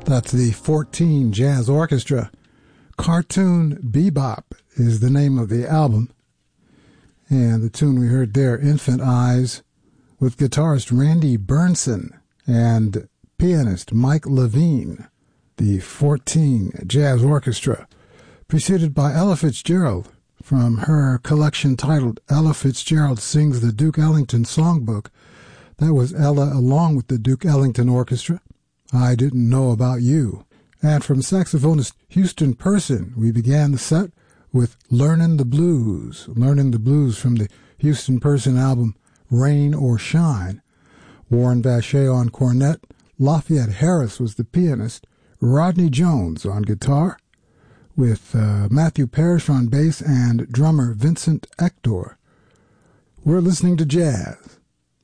That's the 14 Jazz Orchestra. Cartoon Bebop is the name of the album. And the tune we heard there, Infant Eyes, with guitarist Randy Bernson and pianist Mike Levine. The 14 Jazz Orchestra, preceded by Ella Fitzgerald from her collection titled Ella Fitzgerald Sings the Duke Ellington Songbook. That was Ella along with the Duke Ellington Orchestra. I Didn't Know About You. And from saxophonist Houston Person, we began the set with Learnin' the Blues. Learnin' the Blues from the Houston Person album Rain or Shine. Warren Vachey on cornet. Lafayette Harris was the pianist. Rodney Jones on guitar, with Matthew Parrish on bass and drummer Vincent Ector. We're listening to jazz